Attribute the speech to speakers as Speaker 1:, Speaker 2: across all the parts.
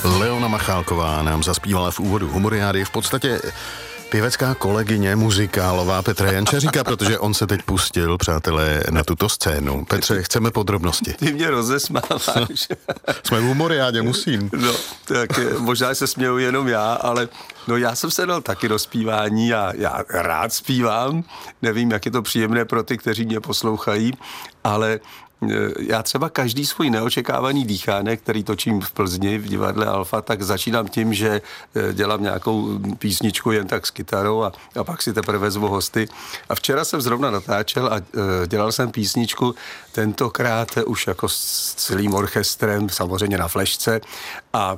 Speaker 1: Leona Machálková nám zaspívala v úvodu Humoriády, v podstatě pěvecká kolegyně, muzikálová Petra Jančaříka, protože on se teď pustil, přátelé, na tuto scénu. Petře, chceme podrobnosti.
Speaker 2: Ty mě rozesmáváš.
Speaker 1: Jsme v Humoriádě, musím.
Speaker 2: No, tak možná se směju jenom já, ale no já jsem se dal taky do zpívání, já rád zpívám, nevím, jak je to příjemné pro ty, kteří mě poslouchají, ale já třeba každý svůj neočekávaný dýchánek, který točím v Plzni v divadle Alfa, tak začínám tím, že dělám nějakou písničku jen tak s kytarou a pak si teprve zvu hosty. A včera jsem zrovna natáčel a dělal jsem písničku tentokrát už jako s celým orchestrem, samozřejmě na flešce a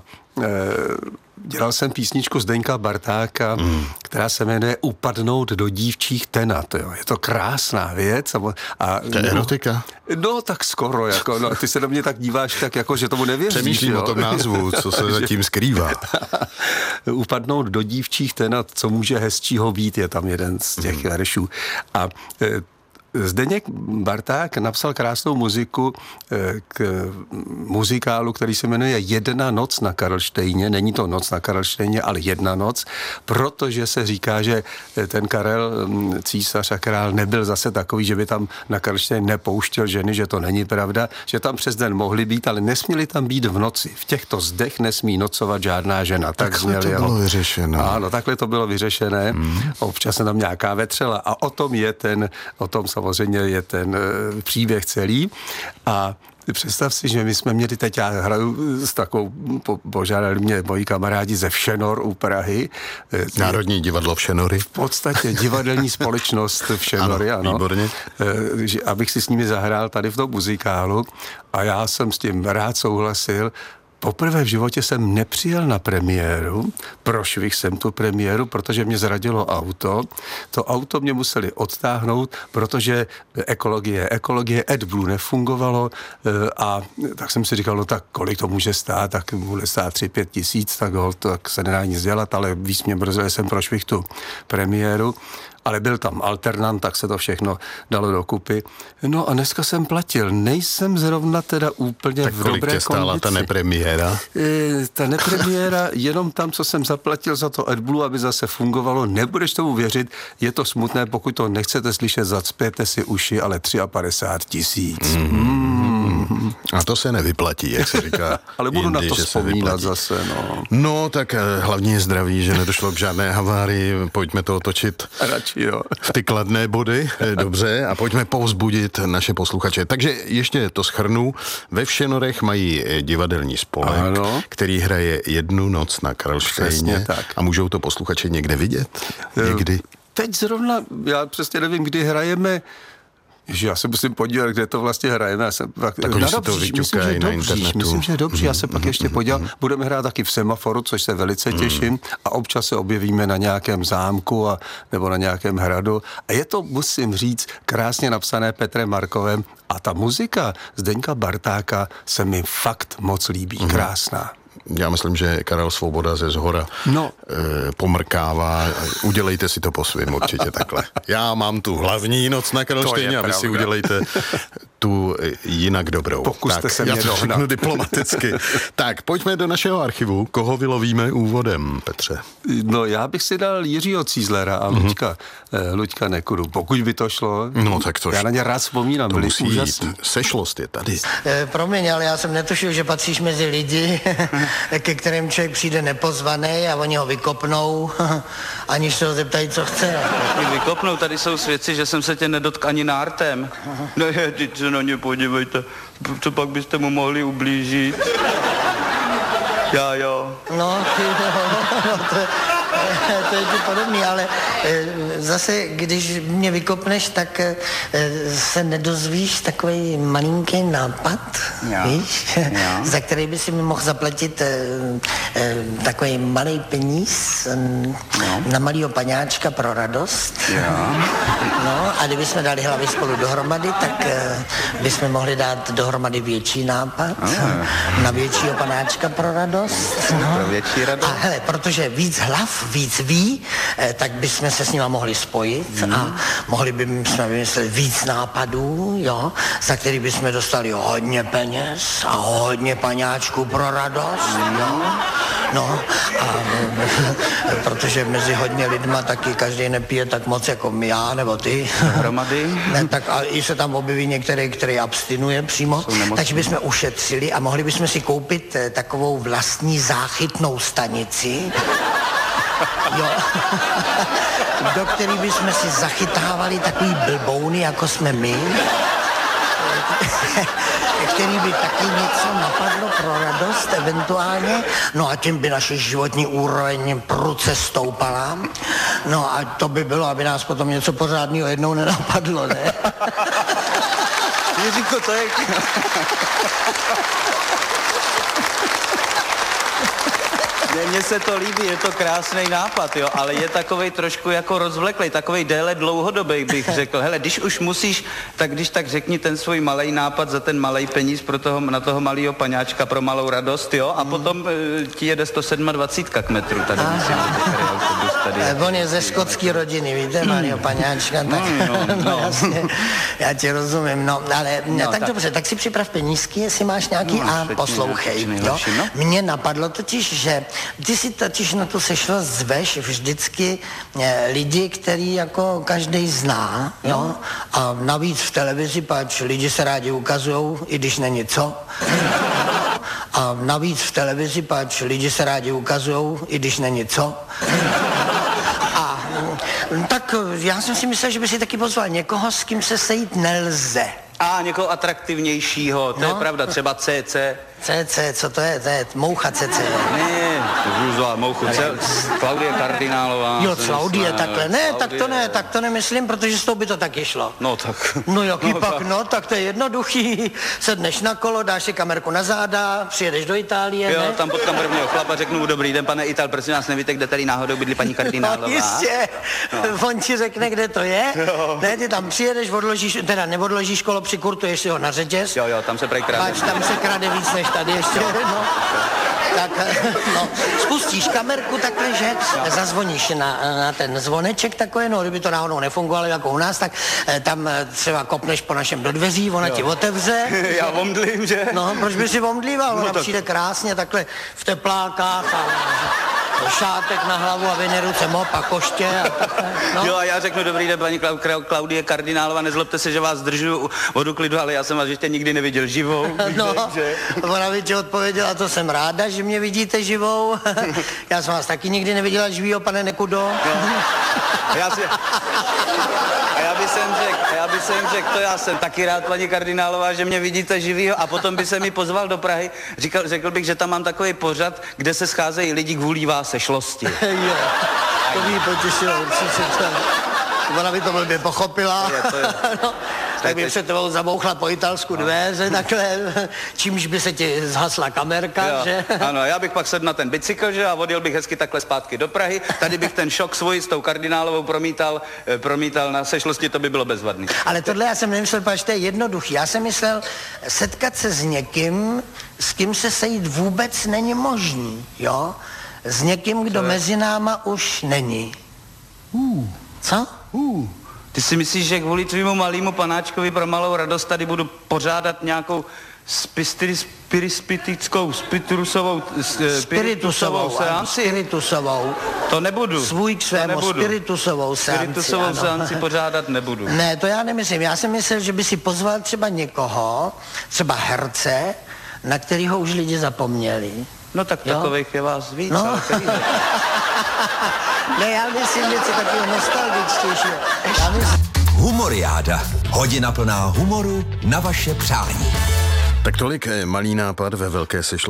Speaker 2: dělal jsem písničku Zdeňka Bartáka, která se jmenuje Upadnout do dívčích tenat. Jo. Je to krásná věc. A
Speaker 1: to je erotika?
Speaker 2: No, tak skoro. Jako, no, ty se na mě tak díváš, tak jako, že tomu nevěříš.
Speaker 1: Přemýšlím o tom názvu, co se zatím skrývá.
Speaker 2: Upadnout do dívčích tenat, co může hezčího být, je tam jeden z těch veršů. A Zdeněk Barták napsal krásnou muziku k muzikálu, který se jmenuje Jedna noc na Karlštejně. Není to noc na Karlštejně, ale jedna noc, protože se říká, že ten Karel, císař a král, nebyl zase takový, že by tam na Karlštejně nepouštěl ženy, že to není pravda, že tam přes den mohly být, ale nesměly tam být v noci. V těchto zdech nesmí nocovat žádná žena.
Speaker 1: Takhle to bylo vyřešené.
Speaker 2: Ano, takhle to bylo vyřešené. Občas se tam nějaká vetřela a o tom samozřejmě je ten příběh celý a představ si, že my jsme měli teď, já hraju s takovou, požádali mě moji kamarádi ze Všenor u Prahy.
Speaker 1: Národní divadlo Všenory.
Speaker 2: V podstatě divadelní společnost Všenory, ano.
Speaker 1: Výborně.
Speaker 2: Abych si s nimi zahrál tady v tom muzikálu a já jsem s tím rád souhlasil. Poprvé v životě jsem nepřijel na premiéru, prošvih jsem tu premiéru, protože mě zradilo auto. To auto mě museli odtáhnout, protože ekologie AdBlue nefungovalo a tak jsem si říkal, no tak kolik to může stát, tak může stát 3-5 tisíc, tak se nedá nic dělat, ale víc mě brzo, jsem prošvih tu premiéru. Ale byl tam alternant, tak se to všechno dalo dokupy. No a dneska jsem platil. Nejsem zrovna teda úplně
Speaker 1: tak
Speaker 2: v dobré kondici. Tak kolik tě stála
Speaker 1: ta nepremiéra?
Speaker 2: Ta nepremiéra, jenom tam, co jsem zaplatil za to AdBlue, aby zase fungovalo. Nebudeš tomu věřit, je to smutné, pokud to nechcete slyšet, zacpěte si uši, ale 53 000.
Speaker 1: A to se nevyplatí, jak se říká.
Speaker 2: Ale budu jindy, na to vzpomínat zase, no.
Speaker 1: No, tak hlavně je zdraví, že nedošlo k žádné havárii, pojďme to otočit.
Speaker 2: Radši, jo.
Speaker 1: V ty kladné body, dobře, a pojďme povzbudit naše posluchače. Takže ještě to shrnu. Ve Všenorech mají divadelní spolek, ano, který hraje Jednu noc na Karlštejně. A můžou to posluchači někde vidět? Někdy?
Speaker 2: Teď zrovna, já přesně nevím, kdy hrajeme. Ježi, já se musím podívat, kde to vlastně hrajeme.
Speaker 1: Takže si to vyťukají na internetu.
Speaker 2: Myslím, že je dobře. Já se pak ještě podívám. Budeme hrát taky v Semaforu, což se velice těším. A občas se objevíme na nějakém zámku nebo na nějakém hradu. A je to, musím říct, krásně napsané Petrem Markovem. A ta muzika Zdeňka Bartáka se mi fakt moc líbí. Krásná.
Speaker 1: Já myslím, že Karel Svoboda ze Zhora pomrkává. Udělejte si to po svým určitě takhle. Já mám tu hlavní noc na Karlštejně a vy si udělejte tu jinak dobrou.
Speaker 2: Pokuste se mě
Speaker 1: dohnat. Řeknu diplomaticky. Tak, pojďme do našeho archivu. Koho vylovíme úvodem, Petře?
Speaker 2: No, já bych si dal Jiřího Cízlera a Luďka Nekuru, pokud by to šlo.
Speaker 1: No, tak to
Speaker 2: já na ně rád vzpomínám, byli úžasní.
Speaker 1: Sešlost je tady.
Speaker 3: Promiň, ale já jsem netušil, že patříš mezi lidi, ke kterým člověk přijde nepozvaný a oni ho vykopnou, aniž se ho zeptají, co chce.
Speaker 4: Mě vykopnou, tady jsou svědci, že jsem se tě nedotkl ani nártem. No je, teď se na ně podívejte, co pak byste mu mohli ublížit? Já jo.
Speaker 3: No, to je ti podobný, ale zase, když mě vykopneš, tak se nedozvíš takový malinký nápad, víš, za který by si mi mohl zaplatit takový malý peníz na malýho paňáčka pro radost. No, a kdyby jsme dali hlavy spolu dohromady, tak bychom mohli dát dohromady větší nápad na většího panáčka pro radost.
Speaker 4: Pro větší radost.
Speaker 3: A hele, protože víc hlav víc ví, tak bychom se s nima mohli spojit a mohli bychom vymyslet víc nápadů, jo, za který bychom dostali hodně peněz a hodně paňáčků pro radost, jo. No, a protože mezi hodně lidma taky každý nepije tak moc jako my, já nebo ty.
Speaker 4: Hromady.
Speaker 3: Ne, tak a i se tam objeví některý, který abstinuje přímo, takže bychom ušetřili a mohli bychom si koupit takovou vlastní záchytnou stanici, jo, do který bychom si zachytávali takový blbouny, jako jsme my, který by taky něco napadlo pro radost eventuálně, no a tím by naše životní úroveň prudce stoupala, no a to by bylo, aby nás potom něco pořádného jednou nenapadlo, ne?
Speaker 4: Jiříko, to je... Mně se to líbí, je to krásný nápad, jo, ale je takovej trošku jako rozvleklej, takovej déle dlouhodobý bych řekl. Hele, když už musíš, tak když tak řekni ten svůj malej nápad za ten malej peníz pro toho, na toho malýho paňáčka pro malou radost, jo, a potom ti jede 127 k metru tady. Myslím, tady autobus tady.
Speaker 3: On je ze skotský rodiny, víte, malýho paňáčka, tak no jasně, já ti rozumím, no, ale tak dobře, tak si připrav penízky, jestli máš nějaký a poslouchej, jo. Mně napadlo totiž, že ty si totiž na tu sešlost zveš vždycky lidi, který jako každej zná, jo, a navíc v televizi, pač lidi se rádi ukazujou, i když není co. A navíc v televizi, pač lidi se rádi ukazujou, i když není co. A tak já jsem si myslel, že by si taky pozval někoho, s kým se sejít nelze.
Speaker 4: A někoho atraktivnějšího, to je pravda, třeba CC.
Speaker 3: CC, co to je? To je moucha CC.
Speaker 4: Ne, žuzla, mouchu, Klaudie Kardinálová.
Speaker 3: Jo, Klaudie, takhle. Ne, tak to nemyslím, protože s tou by to taky šlo.
Speaker 4: No tak.
Speaker 3: No jaký pak, no, tak to je jednoduchý. Sedneš na kolo, dáš si kamerku na záda, přijedeš do Itálie,
Speaker 4: jo,
Speaker 3: ne?
Speaker 4: tam potkám prvního chlapa, řeknu mu dobrý den, pane Ital, prosím vás, nevíte, kde tady náhodou bydlí paní Kardinálová?
Speaker 3: No jistě, on ti řekne, kde to je. Jo. Ne, ty tam přijedeš, odložíš, teda neodložíš kolo, přikurtuješ si ho na řetěz.
Speaker 4: Jo, tam se prej krade.
Speaker 3: Pač, tam se krade víc než tady ještě, no. Tak, no, spustíš kamerku takhle, že zazvoníš na ten zvoneček takový, no, kdyby to náhodou nefungovalo jako u nás, tak tam třeba kopneš po našem do dveří, ona ti otevře.
Speaker 4: Já omdlím, že?
Speaker 3: No, proč by si omdlíval? Ona přijde krásně takhle v teplákách a šátek na hlavu a vyne ruce mop a koště a takhle, no.
Speaker 4: Jo, a já řeknu dobrý den, paní Klaudie Kardinálová, nezlobte se, že vás zdržuju od uklidu, ale já jsem vás ještě nikdy neviděl živou.
Speaker 3: No, ona by ti odpověděla, to jsem ráda, že mě vidíte živou. Já jsem vás taky nikdy neviděla živýho, pane Nekudo.
Speaker 4: A já bych jim řekl, to já jsem taky rád, paní Kardinálová, že mě vidíte živýho, a potom by se mi pozval do Prahy. Řekl bych, že tam mám takový pořad, kde se scházejí lidi kvůli vás sešlosti.
Speaker 3: Jo, to by jí potěšilo určitě. Ona by to blbě pochopila. No, tak by před tebou zabouchla po italsku dveře, takhle, čímž by se ti zhasla kamerka, jo, že?
Speaker 4: Ano, já bych pak sedl na ten bicykl, že, a odjel bych hezky takhle zpátky do Prahy. Tady bych ten šok svůj s tou Kardinálovou promítal na sešlosti, to by bylo bezvadný.
Speaker 3: Ale tohle já jsem nemyslel, protože to je jednoduchý. Já jsem myslel setkat se s někým, s kým se sejít vůbec není možný, jo? S někým, kdo mezi náma už není. Co?
Speaker 4: Ty si myslíš, že kvůli tvýmu malýmu panáčkovi pro malou radost tady budu pořádat nějakou spiritusovou. To nebudu.
Speaker 3: Svůj k svému spiritusovou seanci.
Speaker 4: Spiritusovou seanci pořádat nebudu.
Speaker 3: Ne, to já nemyslím. Já jsem myslel, že by si pozval třeba někoho, třeba herce, na kterýho už lidi zapomněli.
Speaker 4: No tak takových je vás víc,
Speaker 3: no.
Speaker 4: Ale který ne.
Speaker 3: Ne, já myslím něco takového nostalgičtějšího.
Speaker 5: Humoriáda. Hodina plná humoru na vaše přání.
Speaker 1: Tak tolik malý nápad ve velké sešlosti.